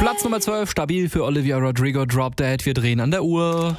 Platz Nummer 12, stabil für Olivia Rodrigo, Drop Dead. Wir drehen an der Uhr.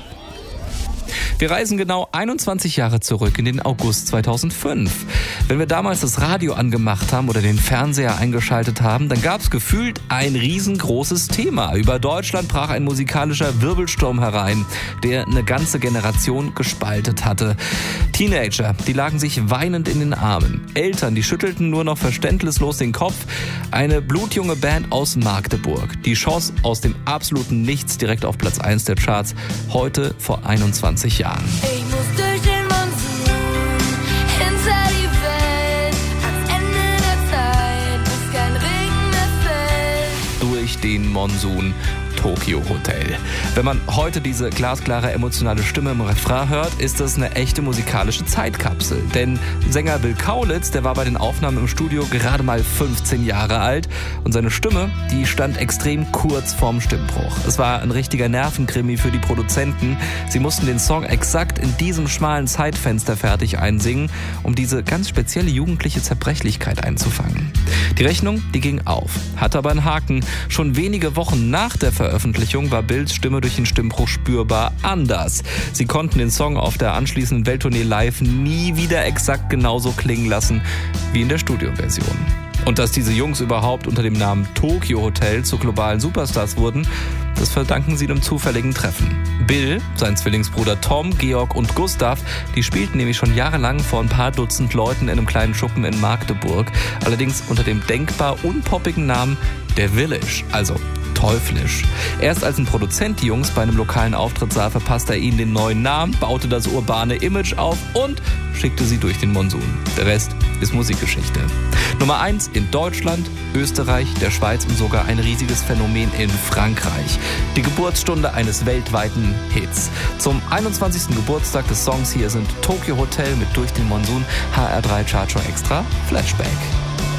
Wir reisen genau 21 Jahre zurück in den August 2005. Wenn wir damals das Radio angemacht haben oder den Fernseher eingeschaltet haben, dann gab es gefühlt ein riesengroßes Thema. Über Deutschland brach ein musikalischer Wirbelsturm herein, der eine ganze Generation gespaltet hatte. Teenager, die lagen sich weinend in den Armen. Eltern, die schüttelten nur noch verständnislos den Kopf. Eine blutjunge Band aus Magdeburg, die schoss aus dem absoluten Nichts direkt auf Platz 1 der Charts, heute vor 21 Jahren. Ich muss durch den Monsun, hinter die Welt, ans Ende der Zeit, bis kein Regen mehr fällt. Durch den Monsun. Tokio Hotel. Wenn man heute diese glasklare emotionale Stimme im Refrain hört, ist das eine echte musikalische Zeitkapsel. Denn Sänger Will Kaulitz, der war bei den Aufnahmen im Studio gerade mal 15 Jahre alt und seine Stimme, die stand extrem kurz vorm Stimmbruch. Es war ein richtiger Nervenkrimi für die Produzenten. Sie mussten den Song exakt in diesem schmalen Zeitfenster fertig einsingen, um diese ganz spezielle jugendliche Zerbrechlichkeit einzufangen. Die Rechnung, die ging auf, hatte aber einen Haken. Schon wenige Wochen nach der Veröffentlichung war Bills Stimme durch den Stimmbruch spürbar anders. Sie konnten den Song auf der anschließenden Welttournee live nie wieder exakt genauso klingen lassen wie in der Studioversion. Und dass diese Jungs überhaupt unter dem Namen Tokio Hotel zu globalen Superstars wurden, das verdanken sie einem zufälligen Treffen. Bill, sein Zwillingsbruder Tom, Georg und Gustav, die spielten nämlich schon jahrelang vor ein paar Dutzend Leuten in einem kleinen Schuppen in Magdeburg, allerdings unter dem denkbar unpoppigen Namen der Village, also teuflisch. Erst als ein Produzent die Jungs bei einem lokalen Auftritt sah, verpasste er ihnen den neuen Namen, baute das urbane Image auf und schickte sie durch den Monsun. Der Rest ist Musikgeschichte. Nummer 1 in Deutschland, Österreich, der Schweiz und sogar ein riesiges Phänomen in Frankreich. Die Geburtsstunde eines weltweiten Hits. Zum 21. Geburtstag des Songs hier sind Tokio Hotel mit Durch den Monsun, HR3 Chartshow Extra, Flashback.